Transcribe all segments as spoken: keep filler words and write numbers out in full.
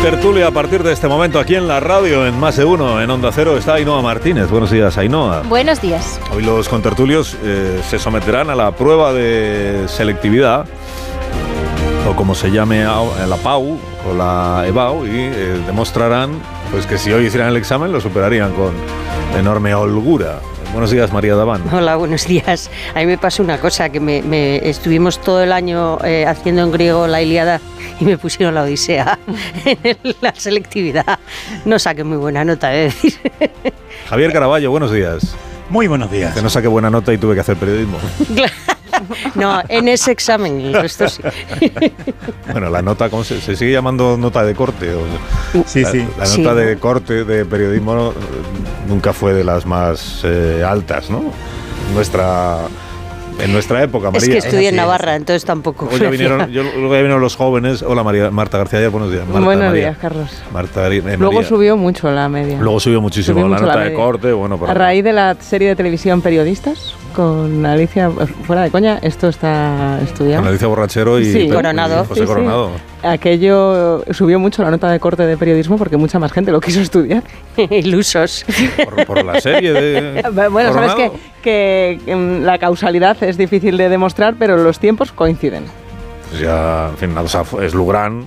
tertulia a partir de este momento aquí en la radio, en Más de Uno, en Onda Cero, está Ainhoa Martínez. Buenos días, Ainhoa. Buenos días. Hoy los contertulios eh, se someterán a la prueba de selectividad, o como se llame, la P A U o la E B A U, y eh, demostrarán pues, que si hoy hicieran el examen lo superarían con enorme holgura. Buenos días, María Daván. Hola, buenos días. A mí me pasó una cosa, que me, me estuvimos todo el año eh, haciendo en griego la Ilíada y me pusieron la Odisea en la selectividad. No saqué muy buena nota, he de decir. Javier Caraballo, buenos días. Muy buenos días. Que no saqué buena nota y tuve que hacer periodismo. No, en ese examen, el resto sí. Bueno, la nota, ¿cómo se, se sigue llamando nota de corte? O, sí, la, sí. La sí, nota ¿no? de corte de periodismo nunca fue de las más eh, altas, ¿no? Nuestra... En nuestra época, María. Es que estudié en así, Navarra, entonces tampoco. Luego ya vinieron, yo, luego ya vinieron los jóvenes. Hola, María, Marta García, buenos días. Marta, Buenos María. días, Carlos. Marta, eh, Luego María. subió mucho la media. Luego subió muchísimo Subió la mucho nota la de media. corte. Bueno, por A raíz de la serie de televisión Periodistas, con Alicia, fuera de coña, esto está estudiado. Con Alicia Borrachero y, Sí. y Coronado. José Sí, sí. Coronado. Aquello subió mucho la nota de corte de periodismo porque mucha más gente lo quiso estudiar. Ilusos. Por, por la serie de Bueno, sabes Coronado. que, que mm, la causalidad es difícil de demostrar, pero los tiempos coinciden. Pues ya, en fin, o sea, es Lugrán.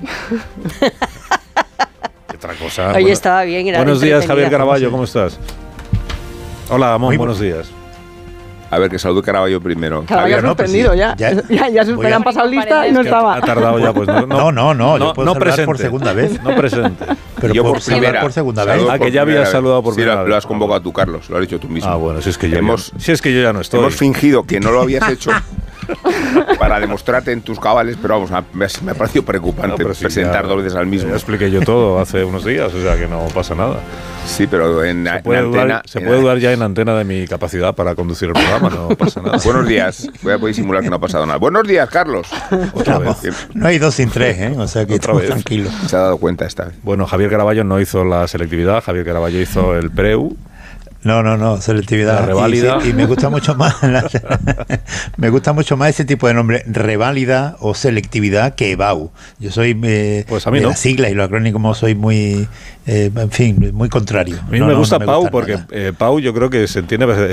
Y otra cosa. Hoy Bueno, estaba bien. Era buenos días, Javier entretenida. Caraballo, ¿cómo estás? Hola, Amón, Muy buenos días. A ver, que salude Caraballo primero. Caballo Javier, no, pero suspendido sí, ya. ya- Ya, ya, se voy me a- han pasado lista y no Que estaba. ha tardado ya, pues no. No, no, no, yo puedo saludar presente, por segunda vez. No presente. Pero Yo puedo por saludar primera. por segunda Saludo vez. Ah, por que ya habías primera vez. saludado por Sí, primera lo, vez. lo has convocado tú, Carlos. Lo has dicho tú mismo. Ah, bueno, si es que yo, Hemos- si es que yo ya no estoy. Hemos fingido que no lo habías hecho para demostrarte en tus cabales, pero vamos, me ha, me ha parecido preocupante No, pero si presentar ya- dos veces al mismo. Ya expliqué yo todo hace unos días, o sea que no pasa nada. Sí, pero en, Se en puede, antena. dudar, se en- puede dudar ya en antena de mi capacidad para conducir el programa, no pasa nada. Buenos días. Voy a poder simular que no ha pasado nada. Buenos días, Carlos. Otra vez. Que No hay dos sin tres, ¿eh? O sea que Otra estamos vez. tranquilos. Se ha dado cuenta esta vez. Bueno, Javier Caraballo no hizo la selectividad, Javier Caraballo hizo el preu. No, no, no, selectividad. La reválida. Y, sí, y me gusta mucho más la- me gusta mucho más ese tipo de nombre, reválida o selectividad, que E B A U. Yo soy eh, Pues a mí de no. las siglas y los acrónimos soy muy, eh, en fin, muy contrario. A mí No, me no, gusta no me Pau gustan porque nada. eh, Pau yo creo que se entiende